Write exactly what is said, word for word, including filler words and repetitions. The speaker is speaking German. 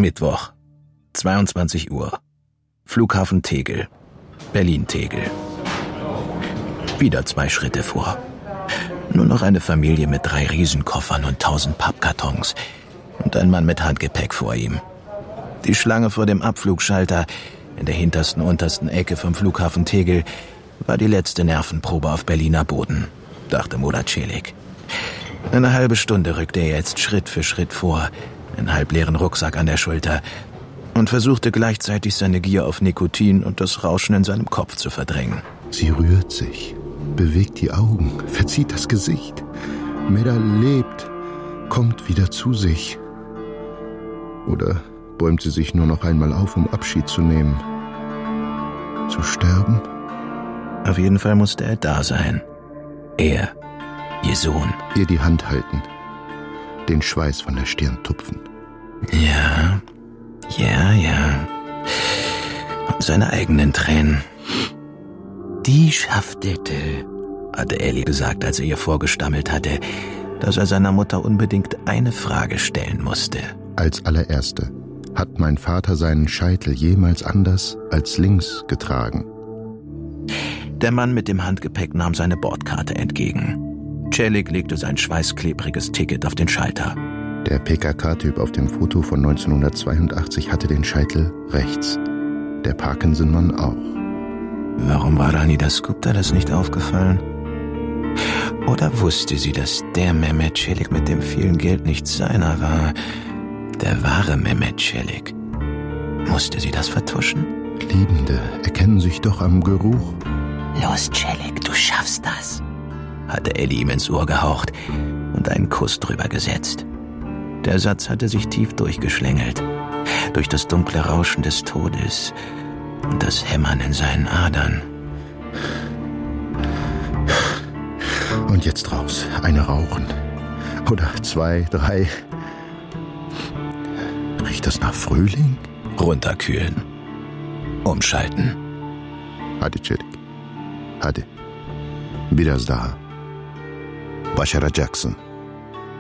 Mittwoch, zweiundzwanzig Uhr. Flughafen Tegel, Berlin-Tegel. Wieder zwei Schritte vor. Nur noch eine Familie mit drei Riesenkoffern und tausend Pappkartons und ein Mann mit Handgepäck vor ihm. Die Schlange vor dem Abflugschalter in der hintersten, untersten Ecke vom Flughafen Tegel war die letzte Nervenprobe auf Berliner Boden, dachte Murat Celik. Eine halbe Stunde rückte er jetzt Schritt für Schritt vor, einen halbleeren Rucksack an der Schulter, und versuchte gleichzeitig seine Gier auf Nikotin und das Rauschen in seinem Kopf zu verdrängen. Sie rührt sich, bewegt die Augen, verzieht das Gesicht. Meda lebt, kommt wieder zu sich. Oder bäumt sie sich nur noch einmal auf, um Abschied zu nehmen? Zu sterben? Auf jeden Fall musste er da sein. Er, ihr Sohn. Ihr die Hand halten, den Schweiß von der Stirn tupfen. Ja, ja, ja. Und seine eigenen Tränen. Die schaftelte, hatte Elli gesagt, als er ihr vorgestammelt hatte, dass er seiner Mutter unbedingt eine Frage stellen musste. Als allererste, hat mein Vater seinen Scheitel jemals anders als links getragen? Der Mann mit dem Handgepäck nahm seine Bordkarte entgegen. Celik legte sein schweißklebriges Ticket auf den Schalter. Der P K K-Typ auf dem Foto von neunzehnhundertzweiundachtzig hatte den Scheitel rechts. Der Parkinson-Mann auch. Warum war Ranida Skupta das nicht aufgefallen? Oder wusste sie, dass der Mehmet Celik mit dem vielen Geld nicht seiner war? Der wahre Mehmet Celik. Musste sie das vertuschen? Liebende erkennen sich doch am Geruch. Los, Celik, du schaffst das, hatte Elli ihm ins Ohr gehaucht und einen Kuss drüber gesetzt. Der Satz hatte sich tief durchgeschlängelt, durch das dunkle Rauschen des Todes und das Hämmern in seinen Adern. Und jetzt raus, eine rauchen. Oder zwei, drei. Riecht das nach Frühling? Runterkühlen. Umschalten. Hadi Celik. Hadi. Biraz daha. Başaracaksın.